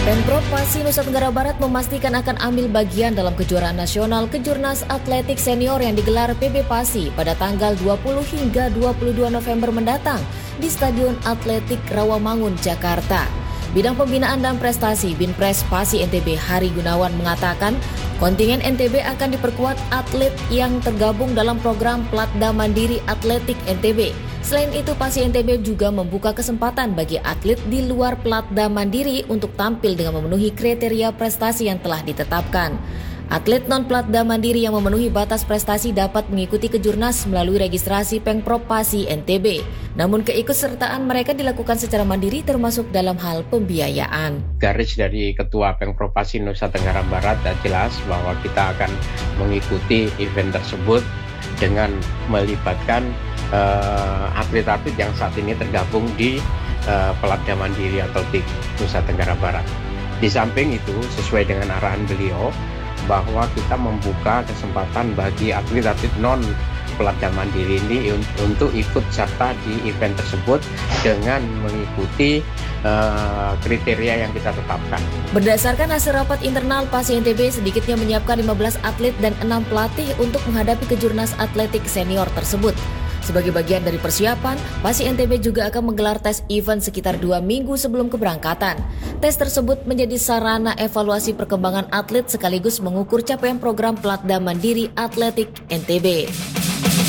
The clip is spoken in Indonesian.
Pemprov Pasi Nusa Tenggara Barat memastikan akan ambil bagian dalam kejuaraan nasional Kejurnas Atletik Senior yang digelar PB Pasi pada tanggal 20 hingga 22 November mendatang di Stadion Atletik Rawamangun, Jakarta. Bidang Pembinaan dan Prestasi Binpres Pasi NTB Hari Gunawan mengatakan kontingen NTB akan diperkuat atlet yang tergabung dalam program Platda Mandiri Atletik NTB. Selain itu, Pasi NTB juga membuka kesempatan bagi atlet di luar Platda Mandiri untuk tampil dengan memenuhi kriteria prestasi yang telah ditetapkan. Atlet non-Platda Mandiri yang memenuhi batas prestasi dapat mengikuti Kejurnas melalui registrasi Pemprov Pasi NTB. Namun keikutsertaan mereka dilakukan secara mandiri termasuk dalam hal pembiayaan. Garis dari Ketua Pemprov Pasi Nusa Tenggara Barat jelas bahwa kita akan mengikuti event tersebut dengan melibatkan atlet-atlet yang saat ini tergabung di Platda Mandiri Atletik Nusa Tenggara Barat. Di samping itu, sesuai dengan arahan beliau, bahwa kita membuka kesempatan bagi atlet-atlet non-Platda Mandiri ini untuk ikut serta di event tersebut dengan mengikuti kriteria yang kita tetapkan. Berdasarkan hasil rapat internal Pasi NTB, sedikitnya menyiapkan 15 atlet dan 6 pelatih untuk menghadapi Kejurnas Atletik Senior tersebut. Sebagai bagian dari persiapan, Pasi NTB juga akan menggelar tes event sekitar 2 minggu sebelum keberangkatan. Tes tersebut menjadi sarana evaluasi perkembangan atlet sekaligus mengukur capaian program Platda Mandiri Atletik NTB.